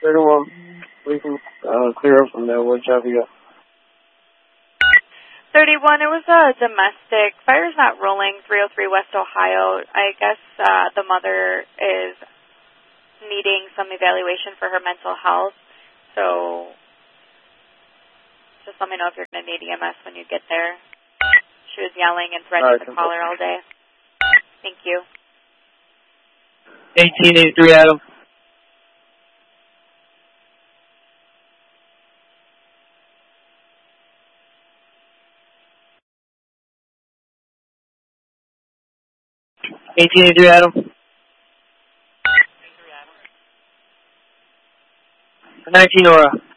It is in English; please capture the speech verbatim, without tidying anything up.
thirty-one. We can uh, clear up from there. What job you got? thirty-one, it was a domestic. Fire's not rolling, three oh three West Ohio. I guess uh, the mother is needing some evaluation for her mental health. So just let me know if you're going to need E M S when you get there. She was yelling and threatening right, the caller all day. Thank you. eighteen eighty-three, Adam. eighteen eighty-three, Adam. nineteen Aura.